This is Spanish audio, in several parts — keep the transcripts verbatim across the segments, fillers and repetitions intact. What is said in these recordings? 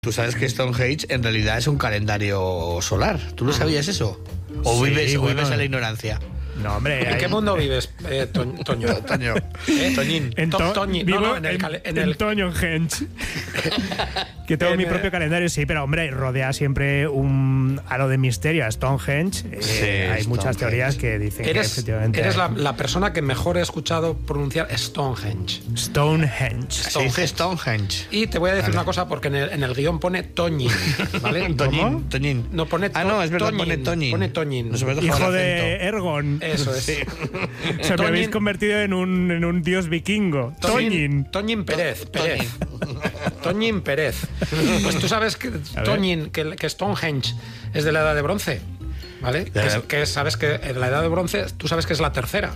Tú sabes que Stonehenge en realidad es un calendario solar. ¿Tú no sabías eso? ¿O Sí, vives, o bueno. vives en la ignorancia? No, hombre. ¿En hay... qué mundo vives, eh, to Toño? Toño. ¿Eh? Toñín. En To to Toñi- vivo no, no, en el en, cale- en en el- Toñonhenge. Que tengo En mi el- propio calendario, sí, pero hombre, rodea siempre un halo de misterio a Stonehenge. Eh, Sí, hay muchas Stonehenge. teorías que dicen que Eres, efectivamente. eres la, hay- la persona que mejor he escuchado pronunciar Stonehenge. Stonehenge. Se dice Stonehenge. Y te voy a decir Vale. una cosa, porque en el, en el guión pone Toñin, ¿vale? Toñín. Toñín. No, pone Ah, no, es verdad, Toñín, pone Toñín. pone Toñín. No se me ha dejado Hijo el de acento. Ergon. Eso es. Sí. O sea, me habéis Toñín- convertido en un, en un dios vikingo. Toñin. Toñin Pérez. Pérez. Toñin Pérez. Pues tú sabes que ver. Toñin, que, que Stonehenge es de la edad de bronce, ¿vale? Que, es- que sabes que en la edad de bronce, tú sabes que es la tercera.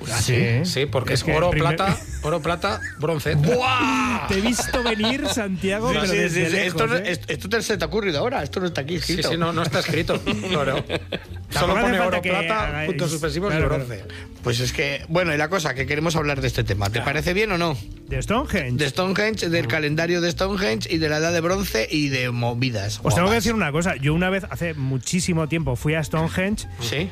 Sí. Sí, porque es, que oro, primer- plata, oro, plata, bronce. ¡Buah! Te he visto venir, Santiago, Sí, pero sí, desde sí, sí. lejos, Esto, no- ¿eh? esto, esto te, se te ha ocurrido ahora. Esto no está aquí Sí, escrito. sí, no, no está escrito. Oro. Solo hace pone falta oro, que plata, hagáis- puntos suspensivos Claro, y claro. bronce. Pues es que, bueno, y la cosa, que queremos hablar de este tema. ¿Te parece bien o no? ¿De Stonehenge? De Stonehenge, del calendario de Stonehenge y de la edad de bronce y de movidas. Os tengo que guapas. decir una cosa. Yo una vez, hace muchísimo tiempo, fui a Stonehenge ¿Sí?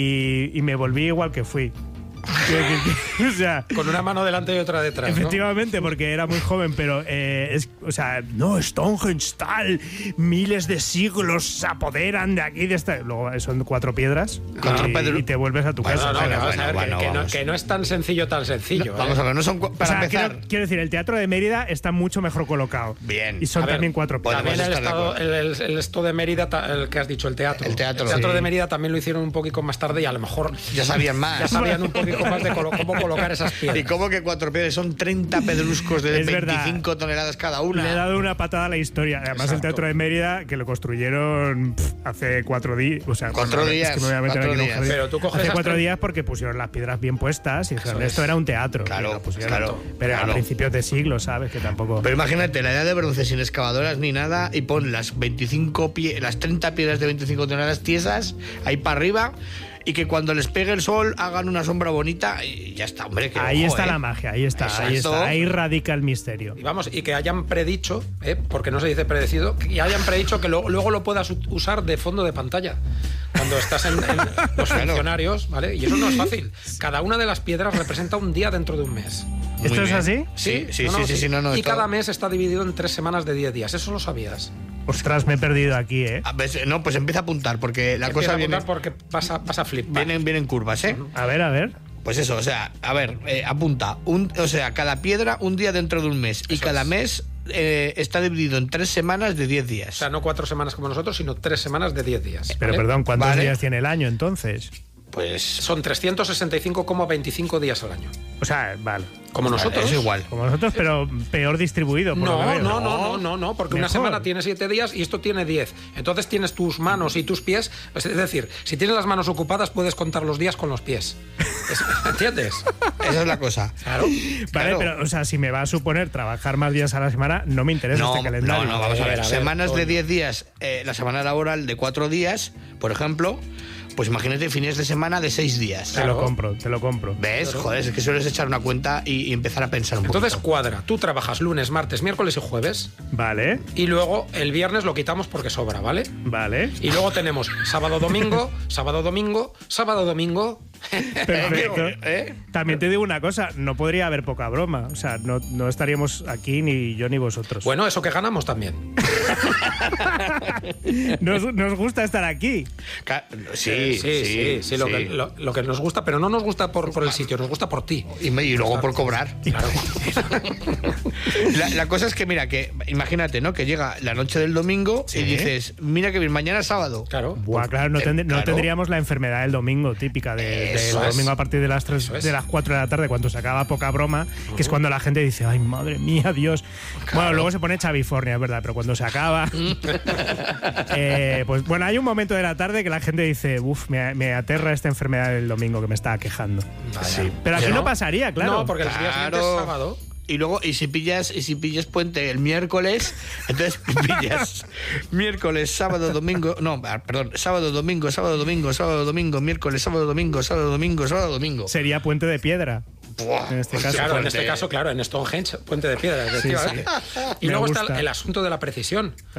y, y me volví igual que fui. Que- que- que- o sea, Con una mano delante y otra detrás, ¿no? efectivamente, porque era muy joven, pero eh, es, o sea, no, Stonehenge tal, miles de siglos se apoderan de aquí, de esta. Luego son cuatro piedras Cuatro y, pedro- y te vuelves a tu Bueno, casa. No, no, o sea, que vamos bueno, a ver, que- bueno, que, no, vamos. que no es tan sencillo, tan sencillo. Vamos ¿eh? a ver, no son cu- o para sea, empezar. quiero, quiero decir, el teatro de Mérida está mucho mejor colocado. Bien. Y son A ver, también cuatro piedras. podemos También el, estar de estado, el, acuerdo. el- el esto de Mérida, ta- el que has dicho, el teatro. El teatro, El teatro sí. de Mérida también lo hicieron un poquito más tarde y a lo mejor Ya sabían más. ya sabían un poquito más de colo- cómo colocar esas piedras. ¿Y cómo que cuatro piedras son treinta pedruscos de Es verdad. veinticinco toneladas cada una? Le he dado una patada a la historia. Además, Exacto. el Teatro de Mérida, que lo construyeron pff, hace cuatro días. O sea, Cuatro bueno, días, Es que me voy a meter cuatro aquí en un días. jardín. Pero tú coges hace esas cuatro tre- días porque pusieron las piedras bien puestas y dijeron, es. esto era un teatro. Claro, Y lo pusieron. claro, Pero claro. a principios de siglo, ¿sabes? Que tampoco. Pero imagínate, la edad de bronce sin excavadoras ni nada y pon las veinticinco pie las treinta piedras de veinticinco toneladas tiesas ahí para arriba y que cuando les pegue el sol hagan una sombra bonita y ya está, hombre. Que Ahí ojo, está ¿eh? la magia, ahí está, ahí Exacto. está. Ahí radica el misterio. Y vamos, y que hayan predicho, ¿eh? Porque no se dice predecido, y hayan predicho que lo- luego lo puedas u- usar de fondo de pantalla. Cuando estás en, en los funcionarios, ¿vale? Y eso no es fácil. Cada una de las piedras representa un día dentro de un mes. Muy ¿Esto es bien. así? Sí, sí, No, sí, no, sí, sí, no, no. Y esto- cada mes está dividido en tres semanas de diez días. Eso lo sabías. Ostras, me he perdido aquí, ¿eh? A ver, no, pues empieza a apuntar porque la Empieza cosa a viene, apuntar porque vas a, vas a flipar. vienen, vienen curvas, ¿eh? A ver, a ver. Pues eso, o sea, a ver, eh, apunta. Un, o sea, cada piedra un día dentro de un mes y Eso cada es. mes eh, está dividido en tres semanas de diez O días. sea, no cuatro semanas como nosotros, sino tres semanas de diez días. Pero ¿vale? perdón, ¿cuántos Vale. días tiene el año entonces? Pues Son trescientos sesenta y cinco coma veinticinco días al año. O sea, vale. Como nosotros. es igual. Como nosotros, pero peor distribuido. Por lo que No, veo. no, no, no, no, no, porque una Mejor. semana tiene siete días y esto tiene diez. Entonces tienes tus manos y tus pies. Es decir, si tienes las manos ocupadas, puedes contar los días con los pies. Es- ¿Entiendes? esa es la cosa. Claro. Vale, Claro. pero, o sea, si me va a suponer trabajar más días a la semana, no me interesa No, este calendario. no, no, vamos a A ver. ver, a ver, Semanas de Toño. diez días, eh, la semana laboral de cuatro días, por ejemplo, pues imagínate fines de semana de seis días. Te lo Claro. compro, te lo compro. ¿Ves? Joder, es que sueles echar una cuenta y, y empezar a pensar un Entonces poquito. cuadra. Tú trabajas lunes, martes, miércoles y jueves. Vale, Y luego el viernes lo quitamos porque sobra, ¿vale? vale. Y luego tenemos sábado, domingo, sábado, domingo, sábado, domingo. Perfecto. ¿Eh? También te digo una cosa, no podría haber poca broma. O sea, no, no estaríamos aquí ni yo ni vosotros. Bueno, eso que ganamos también. Nos, nos gusta estar aquí. Ca- Sí, sí, sí, sí, lo, sí. Que, lo, lo que nos gusta, pero no nos gusta por, por el sitio, nos gusta por ti. Y, me- y luego por cobrar. Claro. La, la cosa es que, mira, que imagínate, ¿no? Que llega la noche del domingo y dices, mira que bien, mañana es sábado. Claro. Buah, claro, no, Eh, tend- no claro. tendríamos la enfermedad del domingo típica de, del Eso es. domingo a partir de las tres, Eso es. de las cuatro de la tarde cuando se acaba poca broma, que es cuando la gente dice, ay madre mía, Dios. Bueno, luego se pone Chavifornia, es verdad, pero cuando se acaba, eh, pues bueno, hay un momento de la tarde que la gente dice, uff, me, me aterra esta enfermedad del domingo que me está quejando. Sí. Pero aquí ¿No? no pasaría, claro. No, porque el día siguiente es Claro. sábado. Y luego, y si pillas, y si pillas puente el miércoles, entonces pillas miércoles, sábado, domingo, no, ah, perdón, sábado, domingo, sábado, domingo, sábado, domingo, miércoles, sábado, domingo, sábado, domingo, sábado, domingo. Sería puente de piedra. En este caso, Claro, en fuerte. este caso, claro, en Stonehenge, puente de piedra, efectivamente. Y Me luego gusta. está el asunto de la precisión.